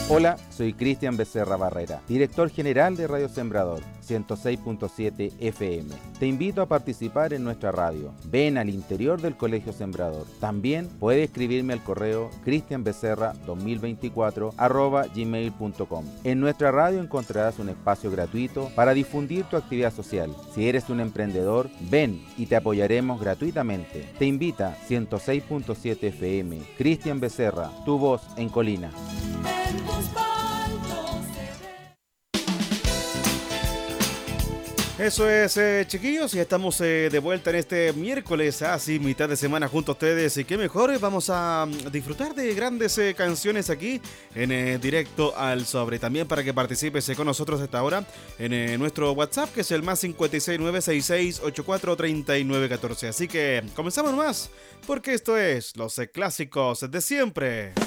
Hola, soy Cristian Becerra Barrera, director general de Radio Sembrador 106.7 FM. Te invito a participar en nuestra radio. Ven al interior del Colegio Sembrador. También puedes escribirme al correo cristianbecerra2024@gmail.com. En nuestra radio encontrarás un espacio gratuito para difundir tu actividad social. Si eres un emprendedor, ven y te apoyaremos gratuitamente. Te invita 106.7 FM. Cristian Becerra, tu voz en Colina. Eso es, chiquillos, y estamos de vuelta en este miércoles, así mitad de semana junto a ustedes. Y qué mejor, vamos a disfrutar de grandes canciones aquí en directo al sobre. También para que participes con nosotros a esta hora en nuestro WhatsApp, que es el más 56966843914. Así que comenzamos más, porque esto es los clásicos de siempre.